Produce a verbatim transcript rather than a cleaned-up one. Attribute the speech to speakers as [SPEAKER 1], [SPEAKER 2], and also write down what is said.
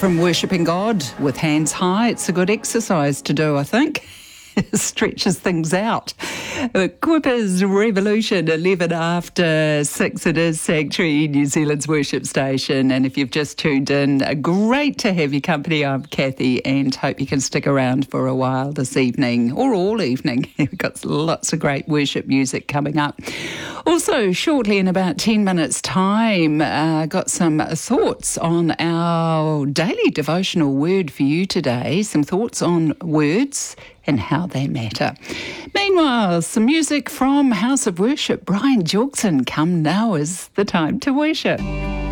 [SPEAKER 1] from worshipping God with hands high. It's a good exercise to do, I think. It stretches things out. Quippers Revolution, eleven after six. It is Sanctuary, New Zealand's worship station. And if you've just tuned in, great to have your company. I'm Kathy and hope you can stick around for a while this evening or all evening. We've got lots of great worship music coming up. Also, shortly in about ten minutes' time, uh, got some thoughts on our daily devotional word for you today. Some thoughts on words and how they matter. Meanwhile, some music from House of Worship. Brian Jorgensen, Come Now Is the Time to Worship.